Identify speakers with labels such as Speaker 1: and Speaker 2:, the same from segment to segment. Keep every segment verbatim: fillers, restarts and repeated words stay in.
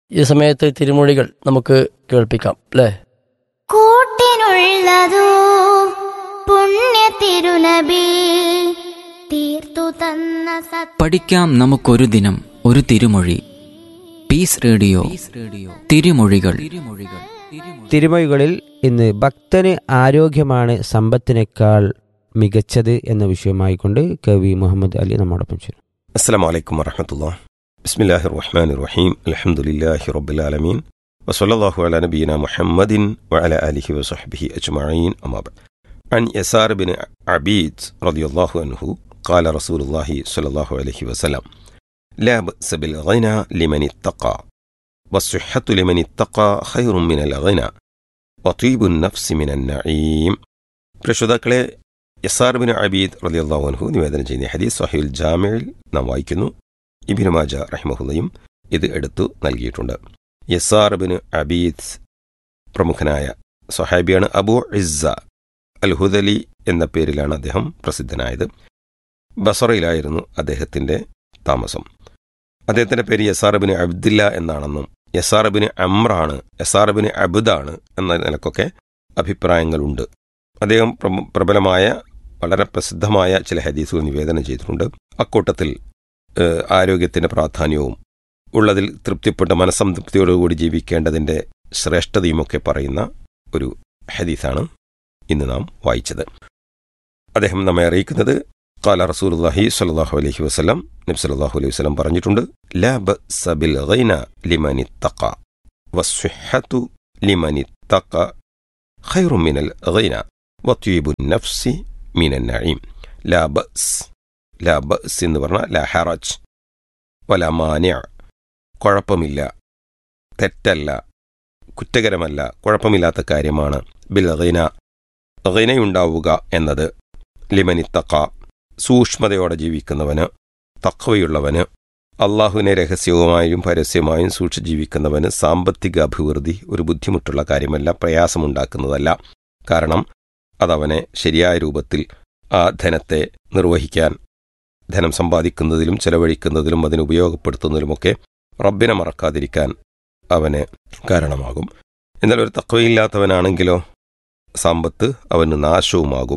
Speaker 1: ഈ സമയത്ത് തിരുമൊഴികൾ നമുക്ക് കേൾപ്പിക്കാം അല്ലേ?
Speaker 2: കൂട്ടിനുള്ളതോ പുണ്യ തിരുനബി തീർത്തു തന്ന സത്
Speaker 3: പഠിക്കാം നമുക്കൊരു ദിനം ഒരു തിരുമൊഴി. പീസ് റേഡിയോ തിരുമൊഴികൾ.
Speaker 4: തിരുമൊഴികളിൽ ഇന്ന് ഭക്തന് ആരോഗ്യമാണ് സമ്പത്തിനേക്കാൾ മികച്ചത് എന്ന വിഷയമായിക്കൊണ്ട് കവി മുഹമ്മദ് അലി നമ്മോടൊപ്പം ചേരും.
Speaker 5: അസ്സലാമു അലൈക്കും വറഹ്മത്തുള്ളാഹി. ബിസ്മില്ലാഹിർ റഹ്മാനിർ റഹീം. അൽഹംദുലില്ലാഹി റബ്ബിൽ ആലമീൻ വസല്ലല്ലാഹു അലാ നബിയിനാ മുഹമ്മദിൻ വഅലാ ആലിഹി വസഹ്ബിഹി അജ്മഈൻ. അമ്മാ ബഅദ്. അൻ യസാർ ബിൻ അബീദ് റളിയല്ലാഹു അൻഹു ഖാല റസൂലുള്ളാഹി സ്വല്ലല്ലാഹു അലൈഹി വസല്ലം ലാ ബഅസ ബിൽ ഗിനാ ലിമൻ ഇത്തഖാ വസ്സുഹ്ഹത്തു ലിമൻ ഇത്തഖാ ഖൈറുൻ മിനൽ ഗിനാ വതീബുൻ നഫ്സി മിനൻ നഈം. പ്രശോതാക്കളെ, യസാർ ബിൻ അബീദ് റളിയല്ലാഹു അൻഹു നിവേദനം ചെയ്യുന്ന ഹദീസ് സ്വഹീഹുൽ ജാമിഉൽ നാം വായിക്കുന്നു. ഇബ്നു മാജ റഹിമഹുല്ലയും ഇത് എടുത്തു നൽകിയിട്ടുണ്ട്. യസാർ ബിൻ അബീദ് പ്രമുഖനായ സ്വഹാബിയാണ്. അബൂ ഇസ്സ അൽ ഹുദലി എന്ന പേരിലാണ് അദ്ദേഹം പ്രസിദ്ധനായത്. ബസറയിലായിരുന്നു അദ്ദേഹത്തിന്റെ താമസം. അദ്ദേഹത്തിന്റെ പേര് യസാർ ബിൻ അബ്ദില്ല എന്നാണെന്നും യസാർ ബിൻ അമ്രാണ്, യസാർ ബിൻ അബ്ദാണ് എന്ന നിലക്കൊക്കെ അഭിപ്രായങ്ങളുണ്ട്. അദ്ദേഹം പ്രബലമായ വളരെ പ്രസിദ്ധമായ ചില ഹദീസുകൾ നിവേദനം ചെയ്തിട്ടുണ്ട്. അക്കൂട്ടത്തിൽ ആരോഗ്യത്തിന്റെ പ്രാധാന്യവും ഉള്ളതിൽ തൃപ്തിപ്പെട്ട് മനസ്സംതൃപ്തിയോടുകൂടി ജീവിക്കേണ്ടതിന്റെ ശ്രേഷ്ഠതയുമൊക്കെ പറയുന്ന ഒരു ഹദീസാണ് ഇന്ന് നാം വായിച്ചത്. അദ്ദേഹം നമ്മെ അറിയിക്കുന്നത് ഖാല റസൂലുള്ളാഹി സ്വല്ലല്ലാഹു അലൈഹി വസല്ലം, നബി സല്ലല്ലാഹു അലൈഹി വസല്ലം പറഞ്ഞിട്ടുണ്ട്, ലാ ബഅസ ബിൽ ഗിനാ ലിമൻ ഇത്തഖാ വസ്സുഹ്ഹത്തു ലിമൻ ഇത്തഖാ ഖൈറുൻ മിനൽ ഗിനാ വതീബുൻ നഫ്സി മിനൻ നഈം. ലാ ബഅസ്, ലാ ബഅസ് എന്ന് പറഞ്ഞാൽ ലാ ഹറജ് വലാ മാനിഅ, കുഴപ്പമില്ല, തെറ്റല്ല, കുറ്റകരമല്ല, കുഴപ്പമില്ലാത്ത കാര്യമാണ് ബിൽ ഗിന, ഗിനയുണ്ടാവുക എന്നത്. ലിമൻ ഇത്തഖാ, സൂക്ഷ്മതയോടെ ജീവിക്കുന്നവന്, തഖ്വയുള്ളവന്, അള്ളാഹുവിനെ രഹസ്യവുമായും പരസ്യമായും സൂക്ഷിച്ച് ജീവിക്കുന്നവന് സാമ്പത്തിക അഭിവൃദ്ധി ഒരു ബുദ്ധിമുട്ടുള്ള കാര്യമല്ല, പ്രയാസമുണ്ടാക്കുന്നതല്ല. കാരണം അതവനെ ശരിയായ രൂപത്തിൽ ആ ധനത്തെ നിർവഹിക്കാൻ, ധനം സമ്പാദിക്കുന്നതിലും ചെലവഴിക്കുന്നതിലും അതിന് ഉപയോഗപ്പെടുത്തുന്നതിലുമൊക്കെ റബ്ബിനെ മറക്കാതിരിക്കാൻ അവന് കാരണമാകും. എന്നാൽ ഒരു തഖ്വയില്ലാത്തവനാണെങ്കിലോ സമ്പത്ത് അവന് നാശവുമാകും.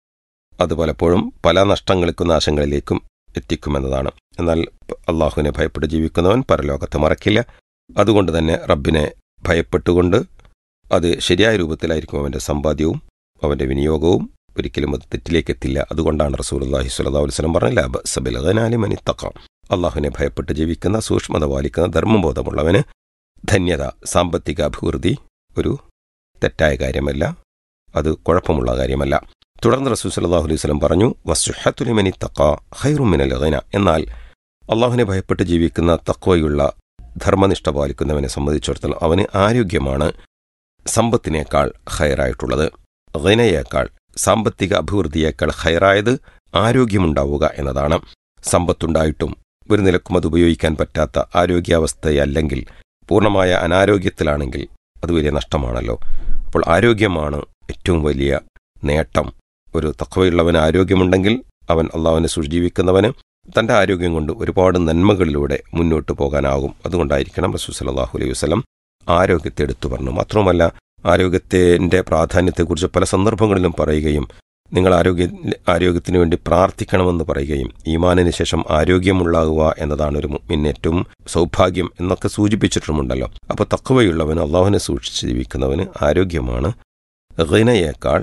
Speaker 5: അത് പലപ്പോഴും പല നഷ്ടങ്ങൾക്കും നാശങ്ങളിലേക്കും എത്തിക്കുമെന്നതാണ്. എന്നാൽ അള്ളാഹുവിനെ ഭയപ്പെട്ട് ജീവിക്കുന്നവൻ പരലോകത്തെ മറക്കില്ല. അതുകൊണ്ട് തന്നെ റബ്ബിനെ ഭയപ്പെട്ടുകൊണ്ട് അത് ശരിയായ രൂപത്തിലായിരിക്കും അവൻ്റെ സമ്പാദ്യവും അവൻ്റെ വിനിയോഗവും. ഒരിക്കലും അത് തെറ്റിലേക്കെത്തില്ല. അതുകൊണ്ടാണ് റസൂലുള്ളാഹി സ്വല്ലല്ലാഹു അലൈഹി വസല്ലം പറഞ്ഞത്, ലാ ബഅസ ബിൽ ഗിനാ ലിമൻ ഇത്തഖാ. അള്ളാഹുവിനെ ഭയപ്പെട്ട് ജീവിക്കുന്ന, സൂക്ഷ്മത പാലിക്കുന്ന, ധർമ്മബോധമുള്ളവന് ധന്യത, സാമ്പത്തിക അഭിവൃദ്ധി ഒരു തെറ്റായ കാര്യമല്ല, അത് കുഴപ്പമുള്ള കാര്യമല്ല. തുടർന്ന് റസൂൽ സ്വല്ലല്ലാഹു അലൈഹി വസല്ലം പറഞ്ഞു, വസ്സുഹ്ഹത്തു ലിമൻ ഇത്തഖാ ഖൈറുൻ മിനൽ ഗിനാ. എന്നാൽ അള്ളാഹുവിനെ ഭയപ്പെട്ട് ജീവിക്കുന്ന, തഖ്വയുള്ള, ധർമ്മനിഷ്ഠ പാലിക്കുന്നവനെ സംബന്ധിച്ചിടത്തോളം അവന് ആരോഗ്യമാണ് സമ്പത്തിനേക്കാൾ ഖൈറായിട്ടുള്ളത്. ഗിനയേക്കാൾ, സാമ്പത്തിക അഭിവൃദ്ധിയേക്കാൾ ഖൈറായത് ആരോഗ്യമുണ്ടാവുക എന്നതാണ്. സമ്പത്തുണ്ടായിട്ടും ഒരു നിലക്കും അത് ഉപയോഗിക്കാൻ പറ്റാത്ത ആരോഗ്യാവസ്ഥയല്ലെങ്കിൽ, പൂർണ്ണമായ അനാരോഗ്യത്തിലാണെങ്കിൽ അത് വലിയ നഷ്ടമാണല്ലോ. അപ്പോൾ ആരോഗ്യമാണ് ഏറ്റവും വലിയ നേട്ടം. ഒരു തഖ്വയുള്ളവന് ആരോഗ്യമുണ്ടെങ്കിൽ അവൻ അള്ളാഹുവിനെ സൂക്ഷിക്കുന്നവന് തൻ്റെ ആരോഗ്യം കൊണ്ട് ഒരുപാട് നന്മകളിലൂടെ മുന്നോട്ട് പോകാനാകും. അതുകൊണ്ടായിരിക്കണം റസൂൽ സല്ലല്ലാഹു അലൈഹി വസല്ലം ആരോഗ്യത്തെ എടുത്തു പറഞ്ഞു. മാത്രവുമല്ല, ആരോഗ്യത്തിൻ്റെ പ്രാധാന്യത്തെക്കുറിച്ച് പല സന്ദർഭങ്ങളിലും പറയുകയും നിങ്ങൾ ആരോഗ്യ ആരോഗ്യത്തിന് വേണ്ടി പ്രാർത്ഥിക്കണമെന്ന് പറയുകയും ഈമാനിന് ശേഷം ആരോഗ്യമുണ്ടാകുക എന്നതാണ് ഒരു മുഅ്മിന് ഏറ്റവും സൗഭാഗ്യം എന്നൊക്കെ സൂചിപ്പിച്ചിട്ടുമുണ്ടല്ലോ. അപ്പോൾ തഖ്വയുള്ളവന്, അള്ളാഹുവിനെ സൂക്ഷിച്ച് ജീവിക്കുന്നവന് ആരോഗ്യമാണ് ഗിനയേക്കാൾ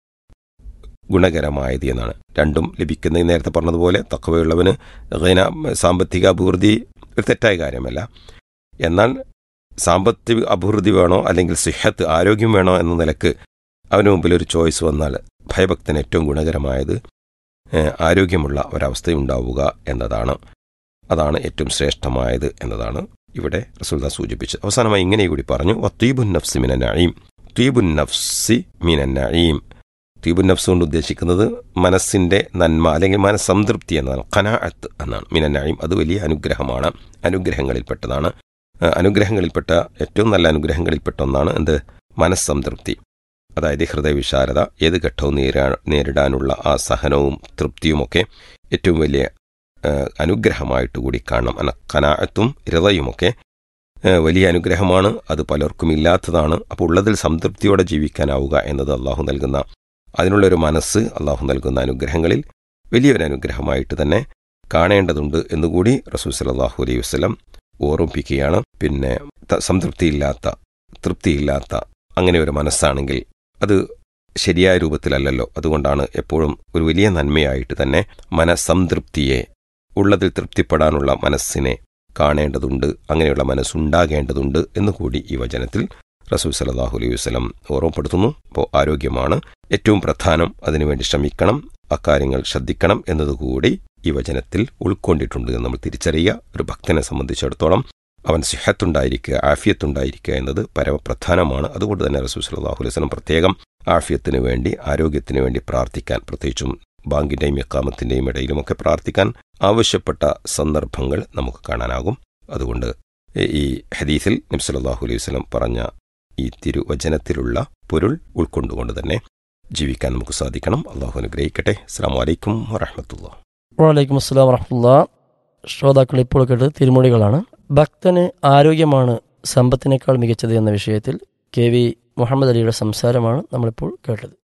Speaker 5: ഗുണകരമായത് എന്നാണ്. രണ്ടും ലഭിക്കുന്ന നേരത്തെ പറഞ്ഞതുപോലെ തഖ്വയുള്ളവന് ഗിന, സാമ്പത്തിക അഭിവൃദ്ധി ഒരു തെറ്റായ കാര്യമല്ല. എന്നാൽ സാമ്പത്തിക അഭിവൃദ്ധി വേണോ അല്ലെങ്കിൽ സിഹത്ത്, ആരോഗ്യം വേണോ എന്ന നിലക്ക് അവന് മുമ്പിൽ ഒരു ചോയ്സ് വന്നാൽ ഭയഭക്തന് ഏറ്റവും ഗുണകരമായത് ആരോഗ്യമുള്ള ഒരവസ്ഥയുണ്ടാവുക എന്നതാണ്. അതാണ് ഏറ്റവും ശ്രേഷ്ഠമായത് എന്നതാണ് ഇവിടെ റസൂലുള്ളാഹി സൂചിപ്പിച്ചത്. അവസാനമായി ഇങ്ങനെ കൂടി പറഞ്ഞു, വതീബുൻ നഫ്സി മിനൻ നഈം. തീബുൻ നഫ്സി മിനൻ നഈം. തീബുൻ നഫ്സ് കൊണ്ട് ഉദ്ദേശിക്കുന്നത് മനസ്സിൻ്റെ നന്മ അല്ലെങ്കിൽ മനസ്സംതൃപ്തി എന്നതാണ്. ഖനാഅത്ത് എന്നാണ്. മിനൻ നഈം അത് വലിയ അനുഗ്രഹമാണ്, അനുഗ്രഹങ്ങളിൽപ്പെട്ടതാണ്. അനുഗ്രഹങ്ങളിൽപ്പെട്ട ഏറ്റവും നല്ല അനുഗ്രഹങ്ങളിൽപ്പെട്ട ഒന്നാണ് എന്ത്? മനസ്സംതൃപ്തി. അതായത് ഹൃദയവിശാലത, ഏത് ഘട്ടവും നേരിടാ നേരിടാനുള്ള ആ സഹനവും തൃപ്തിയുമൊക്കെ ഏറ്റവും വലിയ അനുഗ്രഹമായിട്ട് കൂടി കാണണം. ഖനാഅത്തും ഹൃദയുമൊക്കെ ഏഹ്, വലിയ അനുഗ്രഹമാണ്. അത് പലർക്കും ഇല്ലാത്തതാണ്. അപ്പോൾ ഉള്ളതിൽ സംതൃപ്തിയോടെ ജീവിക്കാനാവുക എന്നത് അള്ളാഹു നൽകുന്ന, അതിനുള്ളൊരു മനസ്സ് അള്ളാഹു നൽകുന്ന അനുഗ്രഹങ്ങളിൽ വലിയൊരു അനുഗ്രഹമായിട്ട് തന്നെ കാണേണ്ടതുണ്ട് എന്നുകൂടി റസൂൽ സല്ലല്ലാഹു അലൈഹി വസല്ലം ഓർമ്മിപ്പിക്കുകയാണ്. പിന്നെ ത- സംതൃപ്തിയില്ലാത്ത, തൃപ്തിയില്ലാത്ത അങ്ങനെ ഒരു മനസ്സാണെങ്കിൽ അത് ശരിയായ രൂപത്തിലല്ലല്ലോ. അതുകൊണ്ടാണ് എപ്പോഴും ഒരു വലിയ നന്മയായിട്ട് തന്നെ മനസ്സംതൃപ്തിയെ, ഉള്ളതിൽ തൃപ്തിപ്പെടാനുള്ള മനസ്സിനെ കാണേണ്ടതുണ്ട്, അങ്ങനെയുള്ള മനസ്സുണ്ടാകേണ്ടതുണ്ട് എന്നുകൂടി ഈ വചനത്തിൽ റസൂൽ സല്ലല്ലാഹു അലൈഹി വസല്ലം ഓർമ്മപ്പെടുത്തുന്നു. അപ്പോൾ ആരോഗ്യമാണ് ഏറ്റവും പ്രധാനം, അതിനുവേണ്ടി ശ്രമിക്കണം, അക്കാര്യങ്ങൾ ശ്രദ്ധിക്കണം എന്നതുകൂടി ഈ വചനത്തിൽ ഉൾക്കൊണ്ടിട്ടുണ്ട് എന്ന് നമ്മൾ തിരിച്ചറിയുക. ഒരു ഭക്തനെ സംബന്ധിച്ചിടത്തോളം അവൻ സിഹത്തുണ്ടായിരിക്കുക, ആഫിയത്തുണ്ടായിരിക്കുക എന്നത് പരമപ്രധാനമാണ്. അതുകൊണ്ട് തന്നെ റസൂൽ സല്ലല്ലാഹു അലൈഹി വസല്ലം പ്രത്യേകം ആഫിയത്തിന് വേണ്ടി, ആരോഗ്യത്തിന് വേണ്ടി പ്രാർത്ഥിക്കാൻ, പ്രത്യേകിച്ചും ബാങ്കിൻ്റെയും ഇഖാമത്തിൻ്റെയും ഇടയിലുമൊക്കെ പ്രാർത്ഥിക്കാൻ ആവശ്യപ്പെട്ട സന്ദർഭങ്ങൾ നമുക്ക് കാണാനാകും. അതുകൊണ്ട് ഈ ഹദീസിൽ നബി സല്ലല്ലാഹു അലൈഹി വസല്ലം പറഞ്ഞ ഈ തിരുവചനത്തിലുള്ള പൊരുൾ ഉൾക്കൊണ്ടുകൊണ്ട് തന്നെ ജീവിക്കാൻ നമുക്ക് സാധിക്കണം. അള്ളാഹു അനുഗ്രഹിക്കട്ടെ. അസ്സലാമു അലൈക്കും വറഹ്മത്തുള്ളാഹി.
Speaker 1: വലൈക്കും അസ്സലാം വറഹ്മത്തുള്ളാഹി. ശ്രോതാക്കൾ ഇപ്പോൾ കേട്ടത് തിരുമൊഴികളാണ്. ഭക്തന് ആരോഗ്യമാണ് സമ്പത്തിനേക്കാൾ മികച്ചത് എന്ന വിഷയത്തിൽ കെ വി മുഹമ്മദ് അലിയുടെ സംസാരമാണ് നമ്മളിപ്പോൾ കേട്ടത്.